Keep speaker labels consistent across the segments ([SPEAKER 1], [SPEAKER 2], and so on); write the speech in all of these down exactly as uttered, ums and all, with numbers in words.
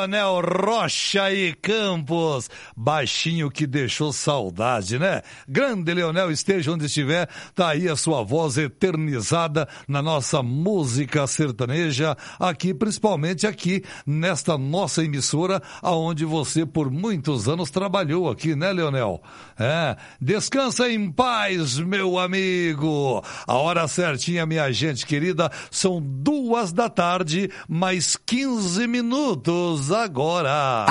[SPEAKER 1] Leonel Rocha e Campos, baixinho que deixou saudade, né? Grande Leonel, esteja onde estiver, tá aí a sua voz eternizada na nossa música sertaneja, aqui, principalmente aqui, nesta nossa emissora, aonde você por muitos anos trabalhou aqui, né, Leonel? É, descansa em paz, meu amigo. A hora certinha, minha gente querida, são duas da tarde, mais quinze minutos agora.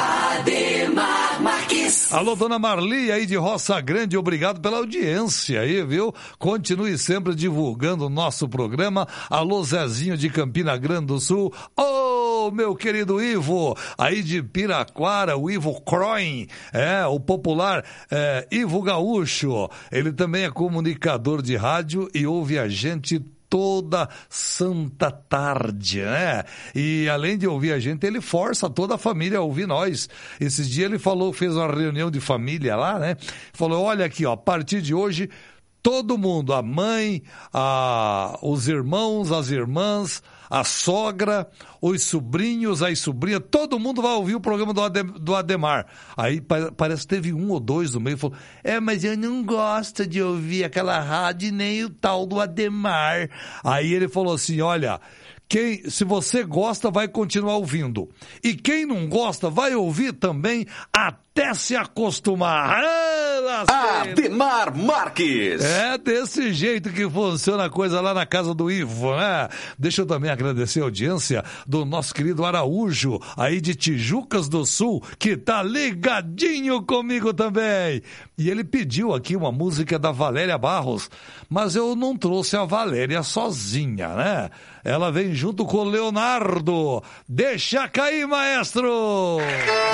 [SPEAKER 2] Ademar Marques.
[SPEAKER 1] Alô, dona Marli aí de Roça Grande, obrigado pela audiência aí, viu? Continue sempre divulgando o nosso programa. Alô, Zezinho de Campina Grande do Sul. Ô, oh, meu querido Ivo, aí de Piraquara, o Ivo Croin, é, o popular é, Ivo Gaúcho. Ele também é comunicador de rádio e ouve a gente toda santa tarde, né? E além de ouvir a gente, ele força toda a família a ouvir nós. Esses dias ele falou, fez uma reunião de família lá, né? Falou, olha aqui, ó, a partir de hoje, todo mundo, a mãe, a, os irmãos, as irmãs, a sogra, os sobrinhos, as sobrinhas, todo mundo vai ouvir o programa do, Adem, do Ademar. Aí parece que teve um ou dois no meio que falou, é, mas eu não gosto de ouvir aquela rádio nem o tal do Ademar. Aí ele falou assim, olha, quem, se você gosta, vai continuar ouvindo. E quem não gosta, vai ouvir também até se acostumar. Ah,
[SPEAKER 2] Ademar Marques.
[SPEAKER 1] É desse jeito que funciona a coisa lá na casa do Ivo, né? Deixa eu também agradecer a audiência do nosso querido Araújo, aí de Tijucas do Sul, que tá ligadinho comigo também. E ele pediu aqui uma música da Valéria Barros, mas eu não trouxe a Valéria sozinha, né? Ela vem junto com o Leonardo. Deixa cair, maestro!